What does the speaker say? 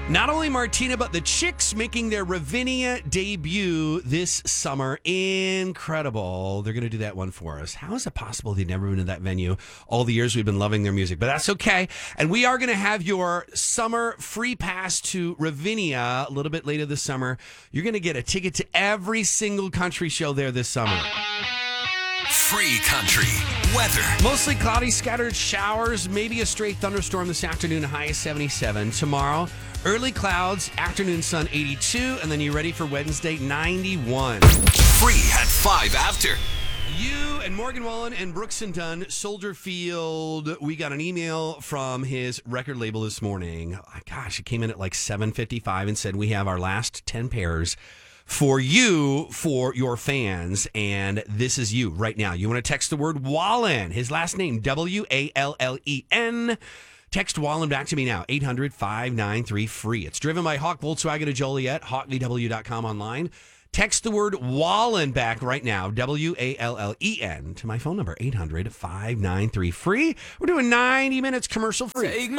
Not only Martina, but the Chicks making their Ravinia debut this summer. Incredible. They're going to do that one for us. How is it possible they've never been to that venue all the years we've been loving their music? But that's okay. And we are going to have your summer free pass to Ravinia a little bit later this summer. You're going to get a ticket to every single country show there this summer. Free country weather. Mostly cloudy, scattered showers, maybe a stray thunderstorm this afternoon, high is 77. Tomorrow, early clouds, afternoon sun 82, and then you ready for Wednesday, 91. Free at 5 after. You and Morgan Wallen and Brooks and Dunn, Soldier Field. We got an email from his record label this morning. Gosh, it came in at like 7:55 and said we have our last 10 pairs for you, for your fans, and this is you right now. You want to text the word Wallen, his last name, Wallen. Text Wallen back to me now, 800-593-FREE. It's driven by Hawk Volkswagen of Joliet, hawkvw.com online. Text the word Wallen back right now, Wallen, to my phone number, 800-593-FREE. We're doing 90 minutes commercial free.